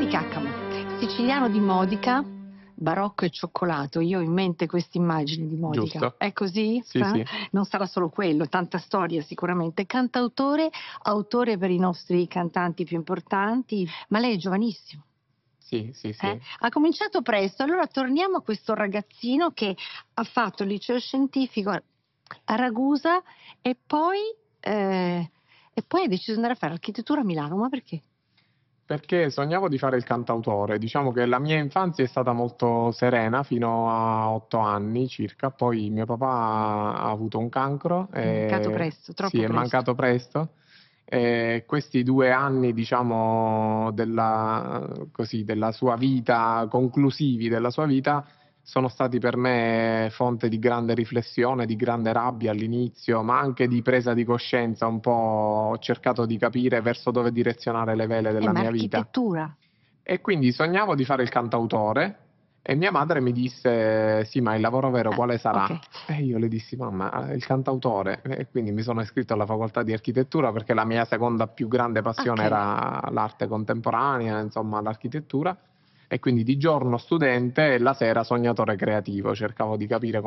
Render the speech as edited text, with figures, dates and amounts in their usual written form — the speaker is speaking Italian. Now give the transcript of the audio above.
Caccamo. Siciliano di Modica, barocco e cioccolato. Io ho in mente questa immagine di Modica. Giusto. È così? Sì, sì. Non sarà solo quello, tanta storia sicuramente. Cantautore, autore per i nostri cantanti più importanti, ma lei è giovanissimo. Sì, sì, sì. Ha cominciato presto, allora torniamo a questo ragazzino che ha fatto il liceo scientifico a Ragusa e poi ha deciso di andare a fare architettura a Milano, ma perché? Perché sognavo di fare il cantautore. Diciamo che la mia infanzia è stata molto serena fino a 8 anni circa, poi mio papà ha avuto un cancro È mancato e presto, sì, troppo è presto. mancato presto. E questi 2 anni, diciamo, della sua vita, conclusivi della sua vita, sono stati per me fonte di grande riflessione, di grande rabbia all'inizio, ma anche di presa di coscienza. Un po' ho cercato di capire verso dove direzionare le vele della Ma mia vita. architettura? E quindi sognavo di fare il cantautore e mia madre mi disse: "Sì, ma il lavoro vero quale sarà?" Ok. E io le dissi: "Mamma, il cantautore." E quindi mi sono iscritto alla facoltà di architettura perché la mia seconda più grande passione Ok. era l'arte contemporanea, insomma l'architettura, e quindi di giorno studente e la sera sognatore creativo, cercavo di capire